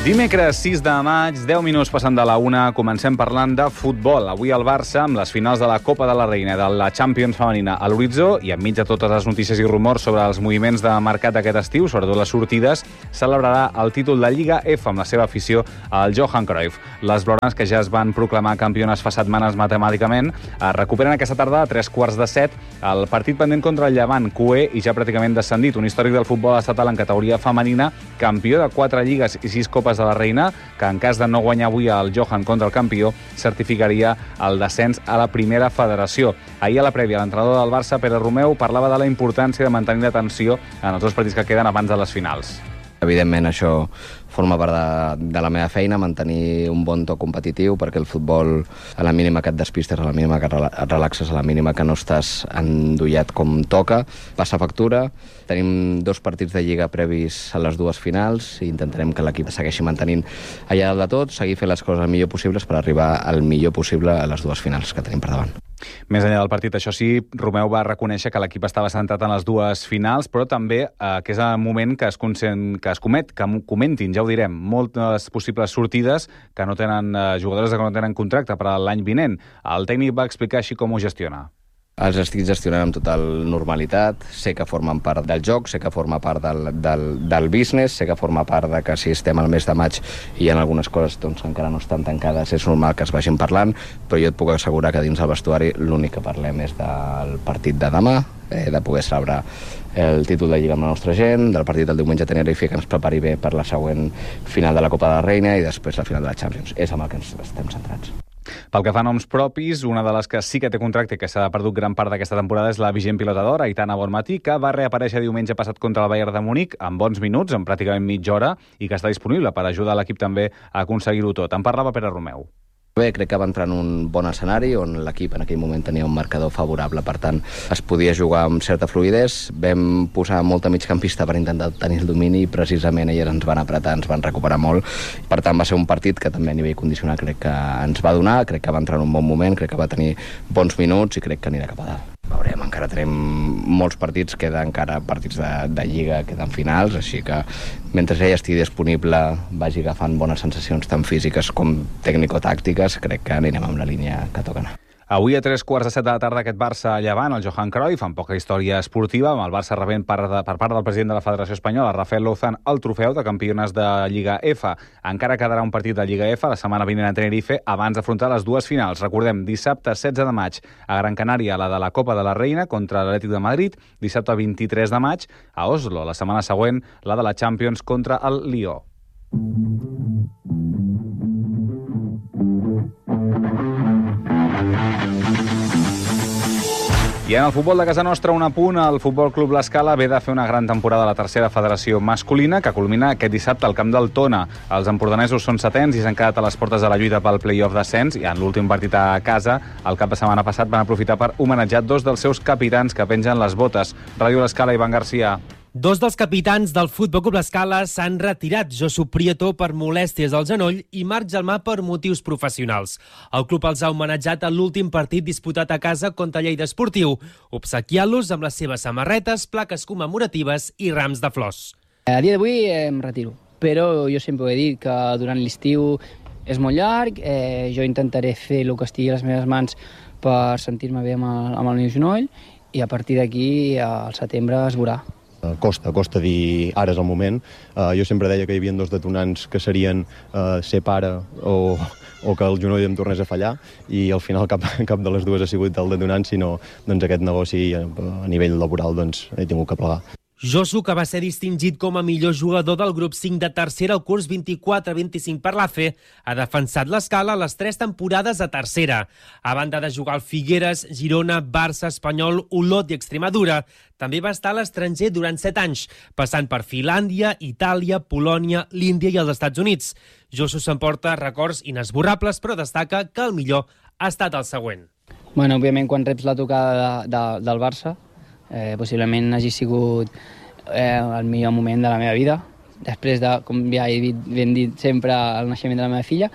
Dimecres 6 de maig, 10 minuts passant de la 1, comencem parlant de futbol. Avui el Barça, amb les finals de la Copa de la Reina i de la Champions femenina a l'horitzó, i enmig de totes les notícies i rumors sobre els moviments de mercat d'aquest estiu, sobretot les sortides, celebrarà el títol de Lliga F amb la seva afició al Johan Cruyff. Les blaugranes, que ja es van proclamar campiones fa setmanes matemàticament, recuperen aquesta tarda a 3:15 el partit pendent contra el Llevant, QE i ja pràcticament descendit. Un històric del futbol estatal en categoria femenina, campió de 4 lligues i 6 copes de la Reina, que en cas de no guanyar avui el Johan contra el campió, certificaria el descens a la primera federació. Ahir a la prèvia, l'entrenador del Barça, Pere Romeu, parlava de la importància de mantenir la tensió en els dos partits que queden abans de les finals. Evidentment, això forma part de la meva feina, mantenir un bon to competitiu, perquè el futbol, a la mínima que et despistes, a la mínima que et relaxes, a la mínima que no estàs endollat com toca, passa factura. Tenim 2 partits de Lliga previs a les 2 finals i intentarem que l'equip segueixi mantenint allà dalt de tot, seguir fent les coses el millor possibles per arribar al millor possible a les 2 finals que tenim per davant. Més enllà del partit, això sí, Romeu va reconèixer que l'equip estava centrat en les 2 finals, però també que és el moment que es comentin, ja ho direm, moltes possibles sortides que no tenen jugadores que no tenen contracte per a l'any vinent. El tècnic va explicar així com ho gestiona. Els estic gestionant amb total normalitat, sé que formen part del joc, sé que forma part del business, sé que forma part de que si estem al mes de maig i hi ha algunes coses doncs, encara no estan tancades, és normal que es vagin parlant, però jo et puc assegurar que dins del vestuari l'únic que parlem és del partit de demà, de poder celebrar el títol de Lliga amb la nostra gent, del partit del diumenge a Tenerife, que ens prepari bé per la següent final de la Copa de la Reina i després la final de la Champions. És amb el que ens estem centrats. Pel que fa a noms propis, una de les que sí que té contracte i que s'ha perdut gran part d'aquesta temporada és la vigent pilota d'or, Aitana Bonmatí, que va reaparèixer diumenge passat contra el Bayern de Munic en bons minuts, en pràcticament mitja hora, i que està disponible per ajudar l'equip també a aconseguir-ho tot. En parlava Pere Romeu. Bé, crec que va entrar en un bon escenari on l'equip en aquell moment tenia un marcador favorable, per tant es podia jugar amb certa fluïdesa. Vam posar molta migcampista per intentar tenir el domini i precisament elles ens van apretar, ens van recuperar molt. Per tant va ser un partit que també a nivell condicional crec que ens va donar, crec que va entrar en un bon moment, crec que va tenir bons minuts i crec que anirà cap a dalt. Veurem, encara tenim molts partits, queden encara partits de Lliga, queden finals, així que mentre ella estigui disponible, vagi agafant bones sensacions tant físiques com tècnico-tàctiques, crec que anirem amb la línia que toca anar. Avui a 3:15 de la tarda aquest Barça-Llevant, el Johan Cruyff, amb poca història esportiva, amb el Barça rebent per part del president de la Federació Espanyola, Rafael Lozán, el trofeu de campiones de Lliga F. Encara quedarà un partit de Lliga F la setmana vinent a Tenerife abans d'afrontar les 2 finals. Recordem, dissabte 16 de maig a Gran Canària, la de la Copa de la Reina contra l'Atlètic de Madrid, dissabte 23 de maig a Oslo, la setmana següent la de la Champions contra el Lió. I en el futbol de casa nostra, un apunt, el Futbol Club L'Escala ve de fer una gran temporada a la tercera federació masculina, que culmina aquest dissabte al camp del Tona. Els empordanesos són setens i s'han quedat a les portes de la lluita pel play-off d'ascens, i en l'últim partit a casa, el cap de setmana passat, van aprofitar per homenatjar 2 dels seus capitans que pengen les botes. Ràdio L'Escala, Ivan Garcia. 2 dels capitans del Futbol Club L'Escala s'han retirat, Josu Prieto per molèsties al genoll i Marc Gelmà per motius professionals. El club els ha homenatjat a l'últim partit disputat a casa contra Lleida Esportiu, obsequiant-los amb les seves samarretes, plaques commemoratives i rams de flors. A dia d'avui em retiro, però jo sempre ho he dit que durant l'estiu és molt llarg, jo intentaré fer el que estigui a les meves mans per sentir-me bé amb el meu genoll i a partir d'aquí al setembre es veurà. Costa dir ara és el moment. Jo sempre deia que hi havia 2 detonants que serien ser pare o que el genoll em tornés a fallar i al final cap de les dues ha sigut el detonant, sinó doncs, aquest negoci a nivell laboral doncs, he tingut que plegar. Josu, que va ser distingit com a millor jugador del grup 5 de tercera al curs 24-25 per l'AFE, ha defensat l'Escala les 3 temporades a tercera. A banda de jugar al Figueres, Girona, Barça, Espanyol, Olot i Extremadura, també va estar a l'estranger durant 7 anys, passant per Finlàndia, Itàlia, Polònia, l'Índia i els Estats Units. Josu s'emporta records inesborrables, però destaca que el millor ha estat el següent. Bueno, òbviament, quan reps la tocada del Barça, possiblement hagi sigut el millor moment de la meva vida, després de, com ja he ben dit sempre, el naixement de la meva filla,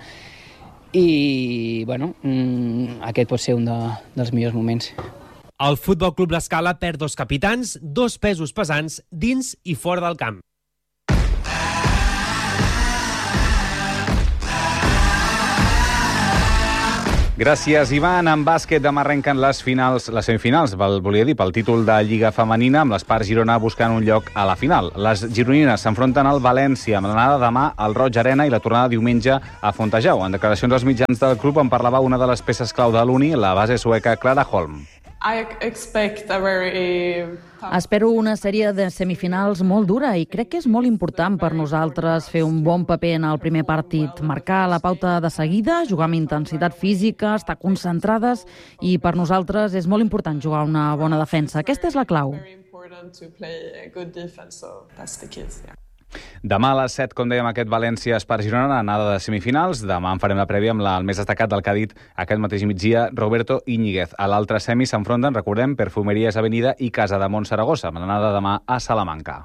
i bueno, aquest pot ser un dels millors moments. El Futbol Club L'Escala perd 2 capitans, 2 pesos pesants dins i fora del camp. Gràcies, Ivan. En bàsquet demà arrenquen les semifinals, volia dir, pel títol de Lliga Femenina, amb l'Espar Girona buscant un lloc a la final. Les gironines s'enfronten al València amb l'anada demà al Roig Arena i la tornada diumenge a Fontejau. En declaracions als mitjans del club en parlava una de les peces clau de l'Uni, la base sueca Clara Holm. Espero una sèrie de semifinals molt dura i crec que és molt important per nosaltres fer un bon paper en el primer partit, marcar la pauta de seguida, jugar amb intensitat física, estar concentrades i per nosaltres és molt important jugar una bona defensa. Aquesta és la clau. Demà a les 7, com dèiem, aquest València-Espar Girona, anada de semifinals. Demà en farem la prèvia amb el més destacat del que ha dit aquest mateix migdia Roberto Íñiguez. A l'altre semi s'enfronten, recordem, Perfumeries Avenida i Casa de Saragossa, amb l'anada demà a Salamanca.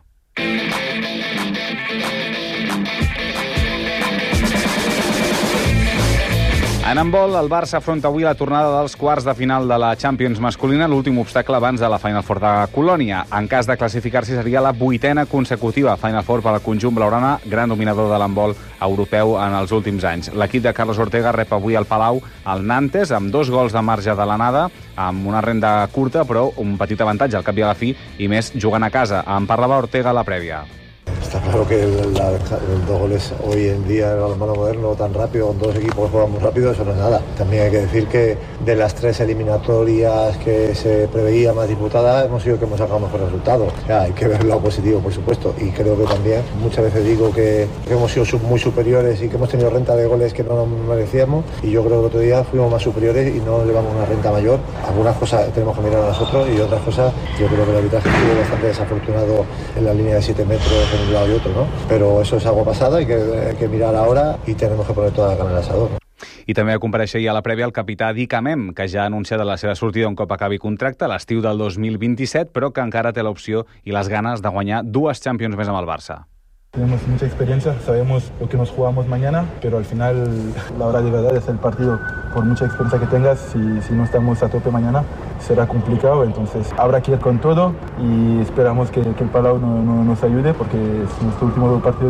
En handbol, el Barça afronta avui la tornada dels quarts de final de la Champions masculina, l'últim obstacle abans de la Final Four de Colònia. En cas de classificar-s'hi seria la 8a consecutiva Final Four per al conjunt blaugrana, gran dominador de l'handbol europeu en els últims anys. L'equip de Carlos Ortega rep avui al Palau el Nantes amb 2 gols de marge de l'anada, amb una renda curta, però un petit avantatge al cap i a la fi, i més jugant a casa. En parlava Ortega a la prèvia. Está claro que el 2 goles hoy en día en el balonmano moderno tan rápido, con 2 equipos que juegan muy rápido, eso no es nada. También hay que decir que de las 3 eliminatorias que se preveía más disputadas, hemos sido que hemos sacado mejores resultados. O sea, hay que ver el lado positivo, por supuesto, y creo que también muchas veces digo que hemos sido muy superiores y que hemos tenido renta de goles que no nos merecíamos, y yo creo que el otro día fuimos más superiores y no llevamos una renta mayor. Algunas cosas tenemos que mirar a nosotros y otras cosas yo creo que el arbitraje estuvo bastante desafortunado en la línea de 7 metros en un lado y otro, ¿no? Pero eso es algo pasado, hay que mirar ahora y tenemos que poner toda la carne al asador, ¿no? I també va comparèixer ahir a la prèvia el capità Dick Amem, que ja ha anunciat la seva sortida un cop acabi contracte a l'estiu del 2027, però que encara té l'opció i les ganes de guanyar 2 Champions més amb el Barça. Tenemos mucha experiencia, sabemos lo que nos jugamos mañana, pero al final la hora de verdad es el partido. Por mucha experiencia que tengas, si no estamos a tope mañana, será complicado. Entonces habrá que ir con todo y esperamos que el Palau nos ayude, porque es nuestro último partido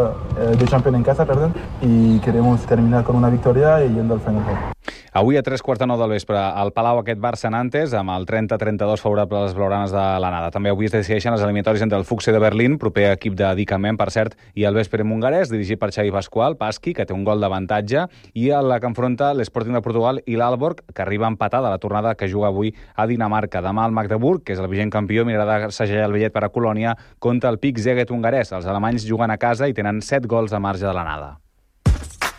de Champions en casa, y queremos terminar con una victoria y yendo al Final Four. Avui a 3:45 del vespre al Palau aquest Barça-Nantes amb el 30-32 favorable a les blaugranes de l'anada. També avui es decideixen les eliminatòries entre el Fuchse de Berlín, proper equip de Dick Amem, per cert, i el Vespre Mungarès, dirigit per Xavi Pascual, Pasqui, que té un gol d'avantatge, i a la que enfronta l'Sporting de Portugal i l'Aalborg, que arriba empatada a la tornada que juga avui a Dinamarca. Demà el Magdeburg, que és el vigent campió, mirarà de segellar el bitllet per a Colònia contra el Pick Szeged hongarès. Els alemanys juguen a casa i tenen 7 gols a marge de l'anada.